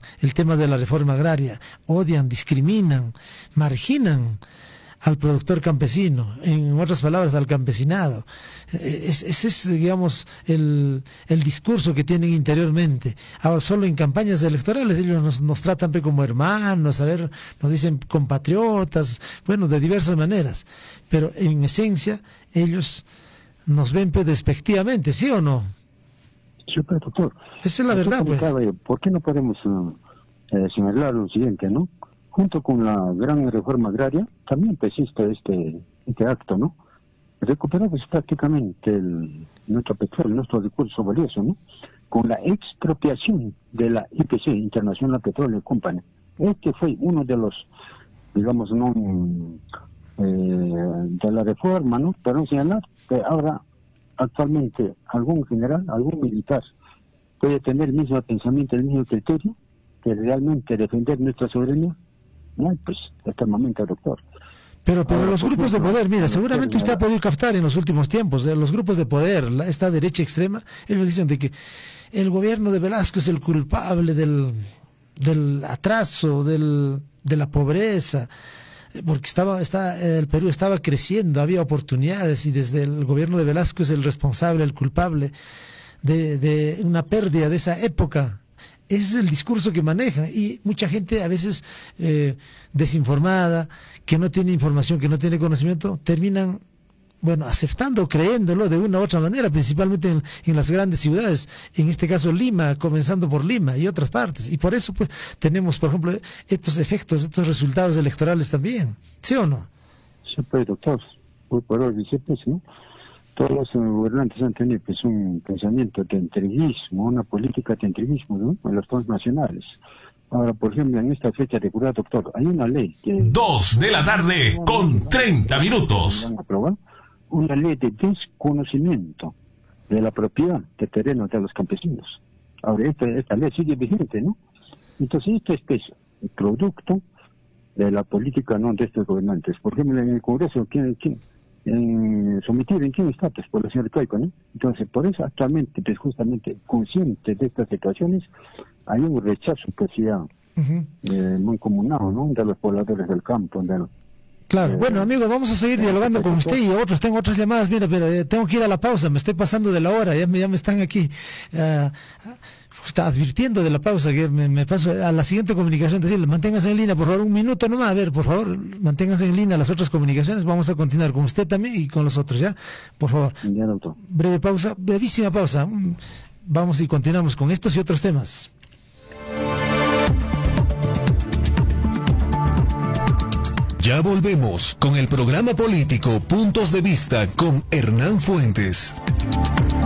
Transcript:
el tema de la reforma agraria, odian, discriminan, marginan al productor campesino, en otras palabras, al campesinado. Ese es, digamos, el discurso que tienen interiormente. Ahora, solo en campañas electorales ellos nos tratan como hermanos, nos dicen compatriotas, bueno, de diversas maneras, pero en esencia ellos nos ven despectivamente, ¿sí o no? Sí, pues, doctor. Esa es la verdad, pues. ¿Por qué no podemos señalar lo siguiente, no? Junto con la gran reforma agraria, también persiste este acto, ¿no? Recuperar pues, prácticamente nuestro petróleo, nuestro recurso valioso, ¿no? Con la expropiación de la IPC, International Petroleum Company. Este fue uno de los, digamos, no de la reforma, ¿no? Pero señalar que ahora, actualmente, algún general, algún militar puede tener el mismo pensamiento, el mismo criterio, que realmente defender nuestra soberanía. No, pues, hasta el momento, doctor. Pero los grupos de poder, mira, seguramente usted ha podido captar en los últimos tiempos, los grupos de poder, esta derecha extrema, ellos dicen de que el gobierno de Velasco es el culpable del atraso, de la pobreza, porque el Perú estaba creciendo, había oportunidades, y desde el gobierno de Velasco es el responsable, el culpable de una pérdida de esa época. Ese es el discurso que manejan, y mucha gente a veces desinformada, que no tiene información, que no tiene conocimiento, terminan, bueno, aceptando, creyéndolo de una u otra manera, principalmente en las grandes ciudades, en este caso Lima, comenzando por Lima y otras partes, y por eso pues tenemos, por ejemplo, estos efectos, estos resultados electorales también, ¿sí o no? Sí, pues, doctor, por hoy dice, pues, ¿no? Todos los gobernantes han tenido pues un pensamiento de entreguismo, una política de entreguismo, ¿no? En los fondos nacionales. Ahora, por ejemplo, en esta fecha de curar, doctor, hay una ley que... 2 de la tarde con 30 minutos. Una ley de desconocimiento de la propiedad de terrenos de los campesinos. Ahora, esta ley sigue vigente, ¿no? Entonces, esto es pues, el producto de la política, ¿no?, de estos gobernantes. Por ejemplo, en el Congreso, sometido en quién está, pues, por la señora Caico, ¿no? Entonces, por eso actualmente, pues, justamente consciente de estas situaciones, hay un rechazo, pues, ya muy comunado, ¿no?, de los pobladores del campo. Claro, bueno, amigo, vamos a seguir dialogando con usted y otros. Tengo otras llamadas, mira, pero tengo que ir a la pausa, me estoy pasando de la hora, ya me están aquí está advirtiendo de la pausa, que me paso a la siguiente comunicación, decirle, manténganse en línea, por favor, un minuto nomás, a ver, por favor, manténganse en línea las otras comunicaciones, vamos a continuar con usted también y con los otros, ¿ya? Por favor. Ya, doctor. Breve pausa, brevísima pausa, vamos y continuamos con estos y otros temas. Ya volvemos con el programa político Puntos de Vista con Hernán Fuentes.